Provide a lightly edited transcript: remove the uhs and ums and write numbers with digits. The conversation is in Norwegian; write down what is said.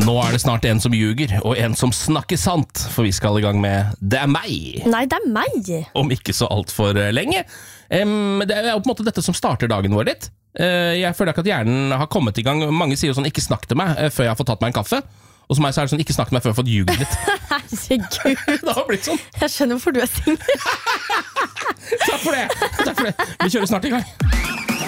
Nå det snart en som ljuger, og en som snakker sant, for vi skal i gang med Det meg. Nei, det meg. Om ikke så alt for lenge. Det jo på en måte dette som starter dagen vår litt. Jeg føler ikke at hjernen har kommet i gang. Mange sier jo sånn, ikke snakk til meg før jeg har fått tatt meg en kaffe. Og som meg så det sånn, ikke snakk til meg før jeg har fått ljuget litt. Herregud. Det har blitt sånn. Jeg skjønner hvorfor du singel. Takk for det. Vi kjører snart i gang.